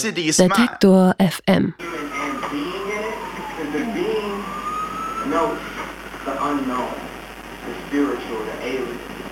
Detektor FM. And being in it, because the being knows the unknown, the spiritual, the alien.